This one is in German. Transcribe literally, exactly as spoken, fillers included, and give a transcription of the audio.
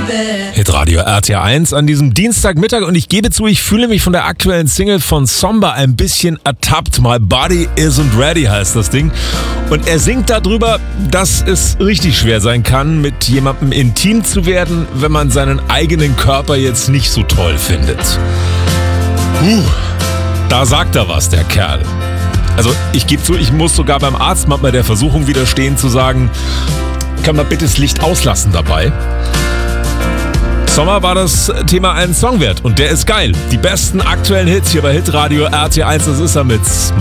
Hitradio R T eins an diesem Dienstagmittag und ich gebe zu, ich fühle mich von der aktuellen Single von Somba ein bisschen ertappt. My Body Isn't Ready heißt das Ding. Und er singt darüber, dass es richtig schwer sein kann, mit jemandem intim zu werden, wenn man seinen eigenen Körper jetzt nicht so toll findet. Puh, da sagt er was, der Kerl. Also ich gebe zu, ich muss sogar beim Arzt manchmal der Versuchung widerstehen zu sagen, kann man bitte das Licht auslassen dabei? Sommer war das Thema einen Song wert und der ist geil. Die besten aktuellen Hits hier bei Hitradio R T eins, das ist er mit